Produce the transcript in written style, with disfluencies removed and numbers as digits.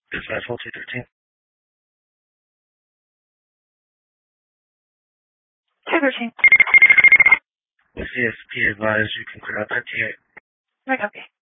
Dispatch 4213. 213. The CSP advised you can clear out that TA. Right, okay.